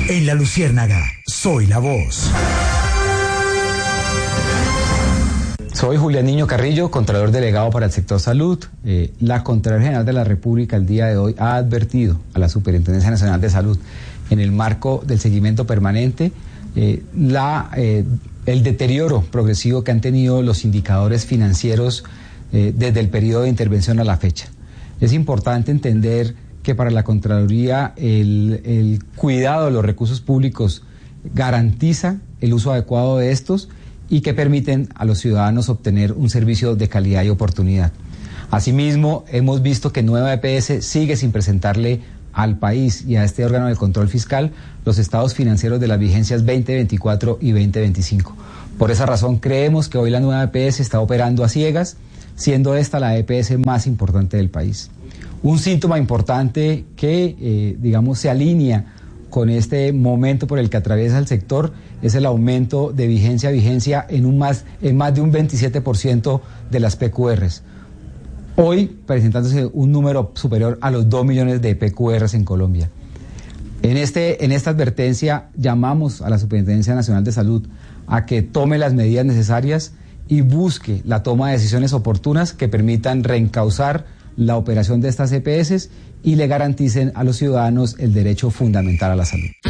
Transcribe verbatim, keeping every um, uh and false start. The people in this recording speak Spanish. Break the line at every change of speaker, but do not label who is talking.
En La Luciérnaga, soy la voz.
Soy Julián Niño Carrillo, Contralor Delegado para el sector salud. Eh, la Contraloría General de la República el día de hoy ha advertido a la Superintendencia Nacional de Salud, en el marco del seguimiento permanente, eh, la, eh, el deterioro progresivo que han tenido los indicadores financieros eh, desde el periodo de intervención a la fecha. Es importante entender que para la Contraloría el, el cuidado de los recursos públicos garantiza el uso adecuado de estos y que permiten a los ciudadanos obtener un servicio de calidad y oportunidad. Asimismo, hemos visto que Nueva E P S sigue sin presentarle al país y a este órgano de control fiscal los estados financieros de las vigencias veinte veinticuatro y veinte veinticinco. Por esa razón creemos que hoy la Nueva E P S está operando a ciegas, siendo esta la E P S más importante del país. Un síntoma importante que, eh, digamos, se alinea con este momento por el que atraviesa el sector es el aumento de vigencia a vigencia en, un más, en más de un veintisiete por ciento de las P Q Rs. Hoy presentándose un número superior a los dos millones de P Q Rs en Colombia. En, este, en esta advertencia llamamos a la Superintendencia Nacional de Salud a que tome las medidas necesarias y busque la toma de decisiones oportunas que permitan reencauzar la operación de estas E P S y le garanticen a los ciudadanos el derecho fundamental a la salud.